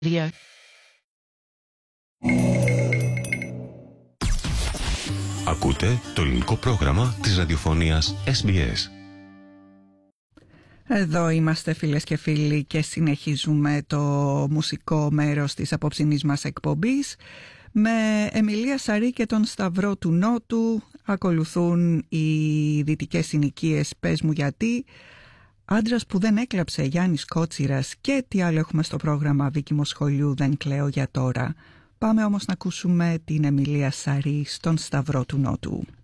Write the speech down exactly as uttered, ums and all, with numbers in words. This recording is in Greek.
Ακούτε το ελληνικό πρόγραμμα της ραδιοφωνίας ες μπι ες. Εδώ είμαστε φίλες και φίλοι και συνεχίζουμε το μουσικό μέρος της απόψινής μας εκπομπής. Με Εμιλία Σαρή και τον Σταυρό του Νότου ακολουθούν οι δυτικές συνοικίες «Πες μου γιατί», «Άντρας που δεν έκλαψε» Γιάννης Κότσιρας και τι άλλο έχουμε στο πρόγραμμα Βίκη Μοσχολιού «Δεν κλαίω για τώρα». Πάμε όμως να ακούσουμε την Εμιλία Σαρή στον Σταυρό του Νότου.